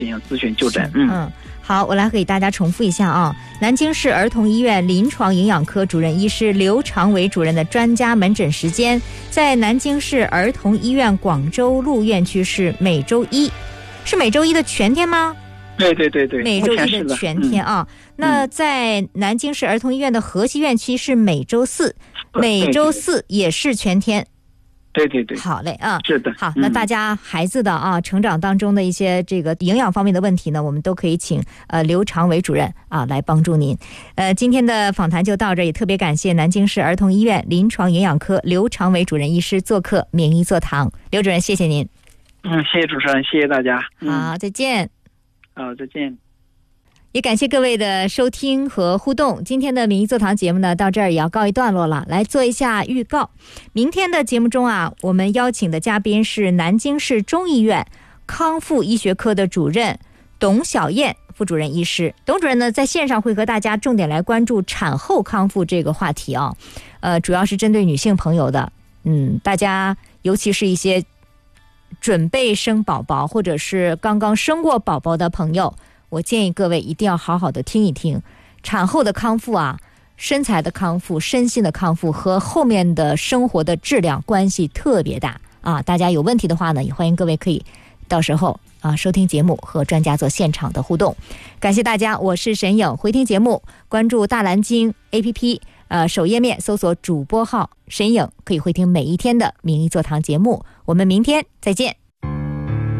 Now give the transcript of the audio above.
进行咨询就诊。 好，我来给大家重复一下啊。南京市儿童医院临床营养科主任医师刘长伟主任的专家门诊时间，在南京市儿童医院广州路院区是每周一，是每周一的全天吗？ 对对对对， 每周一的全天啊。那在南京市儿童医院的河西院区是每周四，每周四也是全天。 对对对， 好嘞啊， 是的。 好，那大家孩子的成长当中的一些这个营养方面的问题呢，我们都可以请刘长伟主任来帮助您。今天的访谈就到这儿，也特别感谢南京市儿童医院临床营养科刘长伟主任医师做客名医座堂。刘主任，谢谢您。 谢谢主持人，谢谢大家。 好，再见。 再见。 也感谢各位的收听和互动。今天的名医座堂节目呢，到这儿也要告一段落了。来做一下预告，明天的节目中我们邀请的嘉宾是南京市中医院康复医学科的主任董小燕副主任医师。董主任呢，在线上会和大家重点来关注产后康复这个话题主要是针对女性朋友的。大家尤其是一些准备生宝宝或者是刚刚生过宝宝的朋友，我建议各位一定要好好的听一听。产后的康复身材的康复，身心的康复和后面的生活的质量关系特别大大家有问题的话呢，也欢迎各位可以到时候收听节目和专家做现场的互动。感谢大家，我是沈颖。回听节目关注大蓝鲸 APP 首页面搜索主播号沈颖，可以回听每一天的名医座堂节目。我们明天再见。